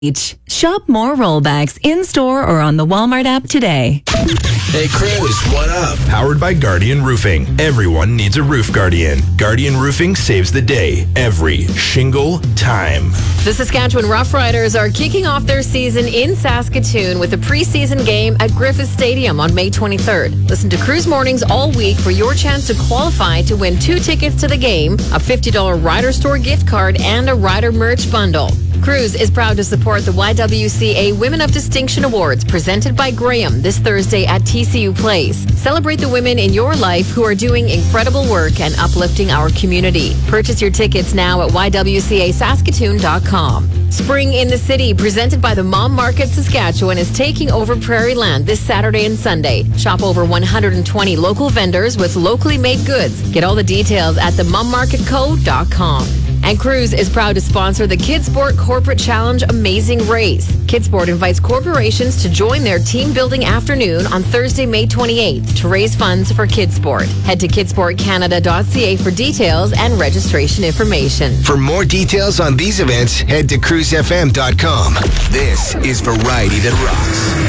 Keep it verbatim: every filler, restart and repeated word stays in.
Each. Shop more rollbacks in-store or on the Walmart app today. Hey, Cruz, what up? Powered by Guardian Roofing. Everyone needs a roof guardian. Guardian Roofing saves the day every shingle time. The Saskatchewan Roughriders are kicking off their season in Saskatoon with a preseason game at Griffith Stadium on May twenty-third. Listen to Cruise Mornings all week for your chance to qualify to win two tickets to the game, a fifty dollars Rider Store gift card, and a Rider merch bundle. Cruise is proud to support the Y W C A Women of Distinction Awards presented by Graham this Thursday at T C U Place. Celebrate the women in your life who are doing incredible work and uplifting our community. Purchase your tickets now at y w c a saskatoon dot com. Spring in the City, presented by the Mom Market Saskatchewan, is taking over Prairie Land this Saturday and Sunday. Shop over one hundred twenty local vendors with locally made goods. Get all the details at the mom market co dot com. And Cruise is proud to sponsor the Kidsport Corporate Challenge Amazing Race. Kidsport invites corporations to join their team building afternoon on Thursday, May twenty-eighth to raise funds for Kidsport. Head to kidsport canada dot c a for details and registration information. For more details on these events, head to cruise f m dot com. This is Variety That Rocks.